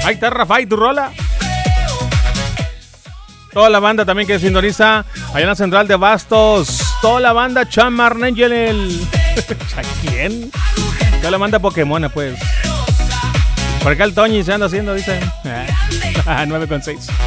Ahí está, Rafa, ¿y tu rola? Toda la banda también que sintoniza allá en la central de Bastos. Toda la banda Chamarnangel. ¿Quién? Toda la banda Pokémon, pues. Por acá el Toñi se anda haciendo, dice. 9.6.